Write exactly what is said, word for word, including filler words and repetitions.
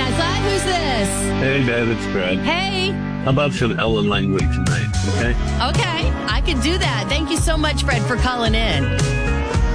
Night's Live. Who's this? Hey, Dad, it's Fred. Hey. How about some Ellen Langley tonight, okay? Okay, I can do that. Thank you so much, Fred, for calling in.